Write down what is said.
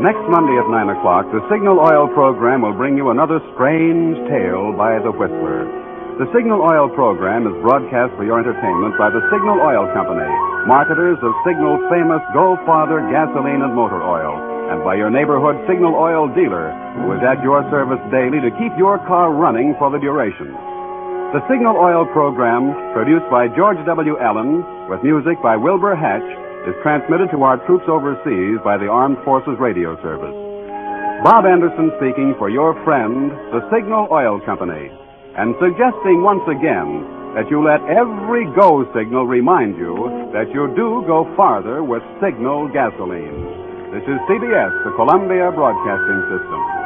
Next Monday at 9 o'clock, the Signal Oil program will bring you another strange tale by the Whistler. The Signal Oil program is broadcast for your entertainment by the Signal Oil Company, marketers of Signal's famous Go Farther gasoline and motor oil, and by your neighborhood Signal Oil dealer, who is at your service daily to keep your car running for the duration. The Signal Oil program, produced by George W. Allen, with music by Wilbur Hatch, is transmitted to our troops overseas by the Armed Forces Radio Service. Bob Anderson speaking for your friend, the Signal Oil Company, and suggesting once again that you let every go signal remind you that you do go farther with Signal gasoline. This is CBS, the Columbia Broadcasting System.